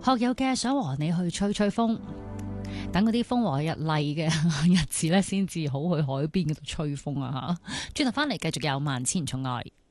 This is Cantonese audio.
學友嘅想和你去吹吹風，等嗰啲風和日麗嘅日子咧，先至好去海邊嗰度吹風啊！吓，轉頭翻嚟繼續有萬千寵愛。